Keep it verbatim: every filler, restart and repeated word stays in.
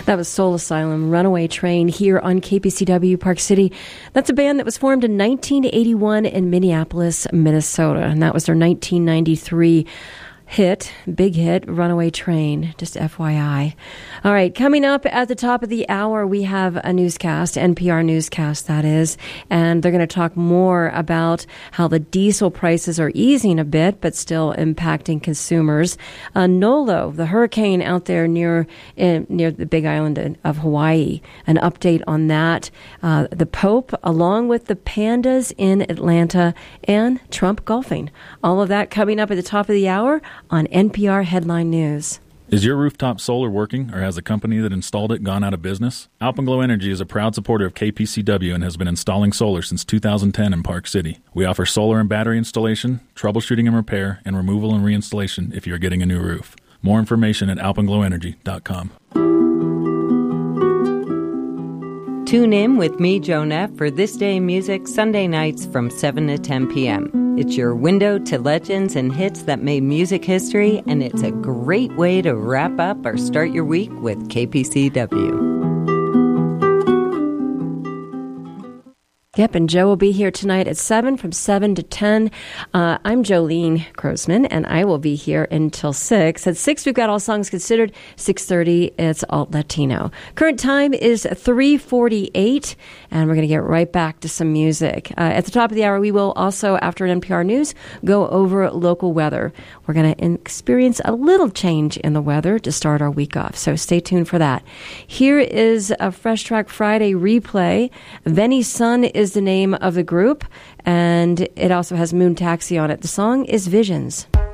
That was Soul Asylum, Runaway Train, here on K P C W Park City. That's a band that was formed in nineteen eighty-one in Minneapolis, Minnesota, and that was their nineteen ninety-three hit, big hit, Runaway Train, just F Y I. All right, coming up at the top of the hour, we have a newscast, N P R newscast, that is, and they're going to talk more about how the diesel prices are easing a bit, but still impacting consumers. Uh, Nolo, the hurricane out there near in, near the Big Island of Hawaii, an update on that. Uh, the Pope, along with the pandas in Atlanta, and Trump golfing. All of that coming up at the top of the hour on N P R Headline News. Is your rooftop solar working, or has the company that installed it gone out of business? Alpenglow Energy is a proud supporter of K P C W and has been installing solar since two thousand ten in Park City. We offer solar and battery installation, troubleshooting and repair, and removal and reinstallation if you're getting a new roof. More information at alpenglow energy dot com. Tune in with me, Joan F., for This Day in Music, Sunday nights from seven to ten p.m. It's your window to legends and hits that made music history, and it's a great way to wrap up or start your week with K P C W. Yep, and Joe will be here tonight at seven, from seven to ten. Uh, I'm Jolene Krosman, and I will be here until six. At six, we've got All Songs Considered. six thirty, it's Alt Latino. Current time is three forty-eight, and we're going to get right back to some music. Uh, at the top of the hour, we will also, after N P R News, go over local weather. We're going to experience a little change in the weather to start our week off, so stay tuned for that. Here is a Fresh Track Friday replay. Veni Sun is the name of the group, and it also has Moon Taxi on it. The song is Visions.